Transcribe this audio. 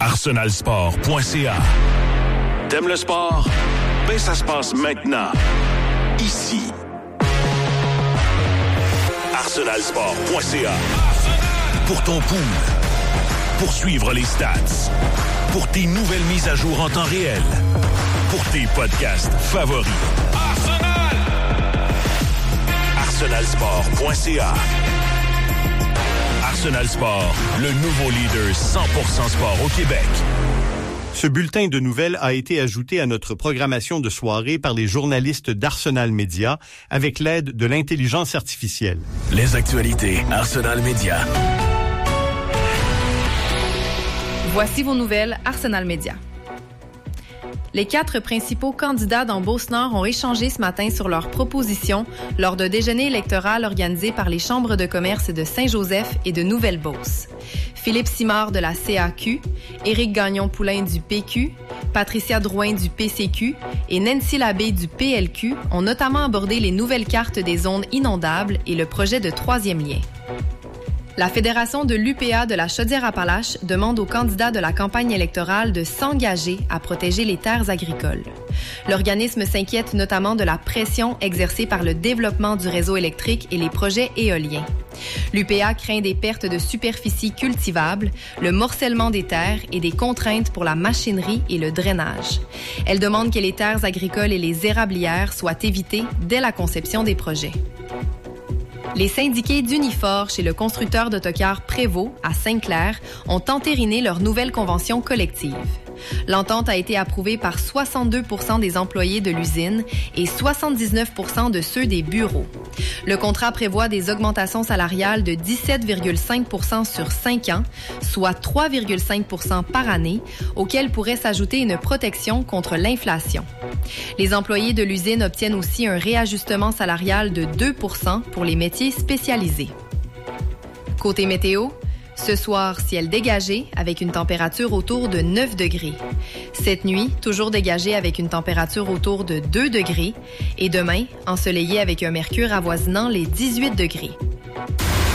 arsenalsport.ca. T'aimes le sport? Ben ça se passe maintenant. Ici. arsenalsport.ca. Pour ton pool. Pour suivre les stats. Pour tes nouvelles mises à jour en temps réel. Pour tes podcasts favoris. arsenalsport.ca. Arsenal Sport, le nouveau leader 100% sport au Québec. Ce bulletin de nouvelles a été ajouté à notre programmation de soirée par les journalistes d'Arsenal Média avec l'aide de l'intelligence artificielle. Les actualités Arsenal Média. Voici vos nouvelles Arsenal Média. Les 4 principaux candidats dans Beauce-Nord ont échangé ce matin sur leurs propositions lors d'un déjeuner électoral organisé par les chambres de commerce de Saint-Joseph et de Nouvelle-Beauce. Philippe Simard de la CAQ, Éric Gagnon-Poulain du PQ, Patricia Drouin du PCQ et Nancy Labbé du PLQ ont notamment abordé les nouvelles cartes des zones inondables et le projet de 3e lien. La Fédération de l'UPA de la Chaudière-Appalaches demande aux candidats de la campagne électorale de s'engager à protéger les terres agricoles. L'organisme s'inquiète notamment de la pression exercée par le développement du réseau électrique et les projets éoliens. L'UPA craint des pertes de superficie cultivable, le morcellement des terres et des contraintes pour la machinerie et le drainage. Elle demande que les terres agricoles et les érablières soient évitées dès la conception des projets. Les syndiqués d'Unifor chez le constructeur d'autocars Prévost à Sainte-Claire ont entériné leur nouvelle convention collective. L'entente a été approuvée par 62% des employés de l'usine et 79% de ceux des bureaux. Le contrat prévoit des augmentations salariales de 17,5% sur 5 ans, soit 3,5% par année, auxquelles pourrait s'ajouter une protection contre l'inflation. Les employés de l'usine obtiennent aussi un réajustement salarial de 2% pour les métiers spécialisés. Côté météo, ce soir, ciel dégagé avec une température autour de 9 degrés. Cette nuit, toujours dégagé avec une température autour de 2 degrés. Et demain, ensoleillé avec un mercure avoisinant les 18 degrés.